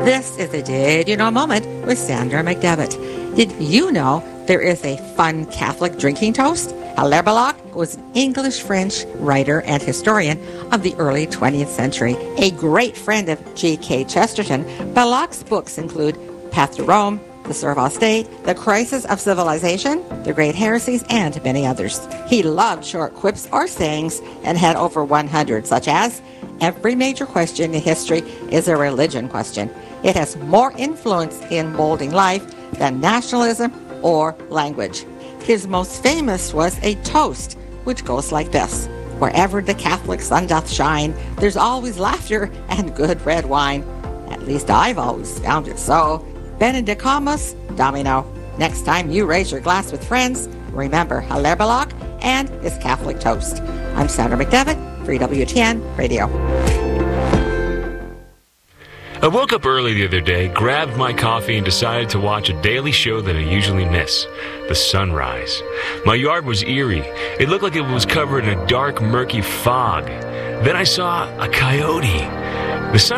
This is a Did You Know moment with Sandra McDevitt. Did you know there is a fun Catholic drinking toast? Hilaire Belloc was an English-French writer and historian of the early 20th century. A great friend of G.K. Chesterton, Belloc's books include Path to Rome, The Serval State, The Crisis of Civilization, The Great Heresies, and many others. He loved short quips or sayings and had over 100, such as, "Every major question in history is a religion question. It has more influence in molding life than nationalism or language." His most famous was a toast, which goes like this: "Wherever the Catholic sun doth shine, there's always laughter and good red wine." At least I've always found it so. Benedicamus Domino. Next time you raise your glass with friends, remember Hilaire Belloc and his Catholic toast. I'm Sandra McDevitt for EWTN Radio. I woke up early the other day, grabbed my coffee, and decided to watch a daily show that I usually miss, The Sunrise. My yard was eerie. It looked like it was covered in a dark, murky fog. Then I saw a coyote. The sun